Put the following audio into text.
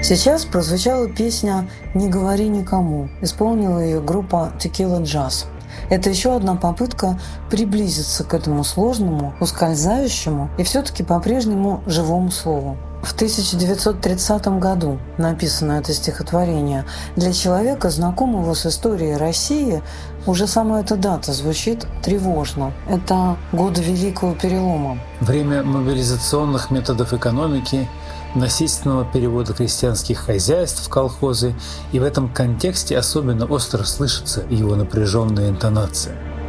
Сейчас прозвучала песня «Не говори никому». Исполнила ее группа Tequila Jazz. Это еще одна попытка приблизиться к этому сложному, ускользающему и все-таки по-прежнему живому слову. В 1930 году написано это стихотворение. Для человека, знакомого с историей России, уже сама эта дата звучит тревожно. Это годы Великого Перелома. Время мобилизационных методов экономики, насильственного перевода крестьянских хозяйств в колхозы, и в этом контексте особенно остро слышится его напряженная интонация.